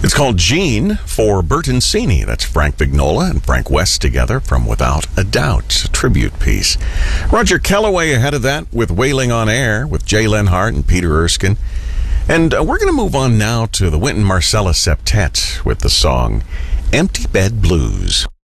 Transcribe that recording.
It's called Gene for Bertoncini. That's Frank Vignola and Frank West together from Without a Doubt, a tribute piece. Roger Kellaway ahead of that with Wailing on Air with Jay Lenhart and Peter Erskine. And we're going to move on now to the Wynton Marsalis Septet with the song Empty Bed Blues.